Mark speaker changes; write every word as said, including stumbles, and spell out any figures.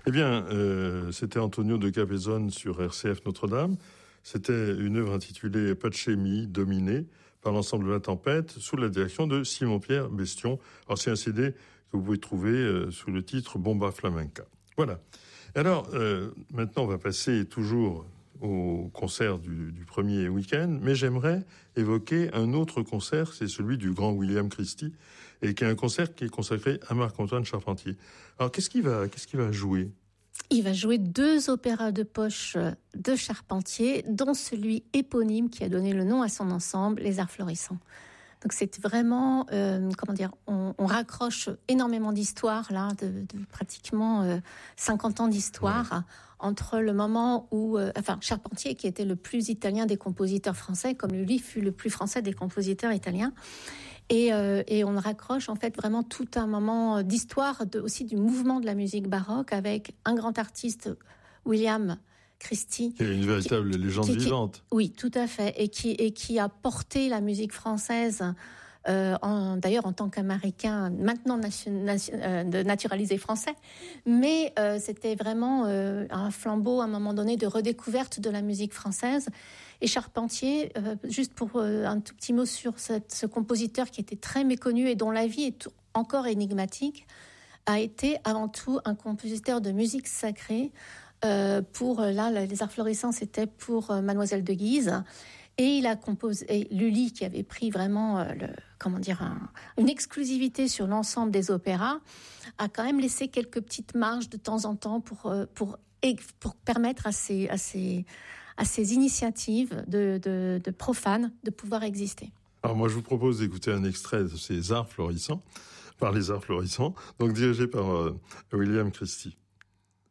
Speaker 1: Eh bien, euh, c'était Antonio de Cabezón sur R C F Notre-Dame. C'était une œuvre intitulée Pacemi, dominée par l'ensemble de la tempête, sous la direction de Simon-Pierre Bestion. Alors, c'est un C D que vous pouvez trouver euh, sous le titre Bomba Flamenca. Voilà. Alors, euh, maintenant, on va passer toujours au concert du, du premier week-end, mais j'aimerais évoquer un autre concert, c'est celui du grand William Christie, et qui est un concert qui est consacré à Marc-Antoine Charpentier. Alors, qu'est-ce qu'il va, qu'est-ce qu'il va jouer ?
Speaker 2: Il va jouer deux opéras de poche de Charpentier, dont celui éponyme qui a donné le nom à son ensemble, Les Arts Florissants. Donc c'est vraiment, euh, comment dire, on, on raccroche énormément d'histoires là, de, de pratiquement euh, cinquante ans d'histoire ouais. entre le moment où, euh, enfin Charpentier qui était le plus italien des compositeurs français, comme lui fut le plus français des compositeurs italiens, et, euh, et on raccroche en fait vraiment tout un moment d'histoire de, aussi du mouvement de la musique baroque avec un grand artiste, William Christie.
Speaker 1: Qui est une véritable qui, légende qui, qui, vivante.
Speaker 2: Oui, tout à fait. Et qui, et qui a porté la musique française, euh, en, d'ailleurs en tant qu'Américain, maintenant nation, nation, euh, de naturalisé français. Mais euh, c'était vraiment euh, un flambeau, à un moment donné, de redécouverte de la musique française. Et Charpentier, euh, juste pour euh, un tout petit mot sur cette, ce compositeur qui était très méconnu et dont la vie est encore énigmatique, a été avant tout un compositeur de musique sacrée. Euh, pour là, les Arts Florissants, c'était pour euh, Mademoiselle de Guise, et il a composé. Et Lully, qui avait pris vraiment, euh, le, comment dire, un, une exclusivité sur l'ensemble des opéras, a quand même laissé quelques petites marges de temps en temps pour euh, pour pour permettre à ces à ces à ces initiatives de, de de profanes de pouvoir exister.
Speaker 1: Alors moi, je vous propose d'écouter un extrait de ces Arts Florissants, par les Arts Florissants, donc dirigé par euh, William Christie.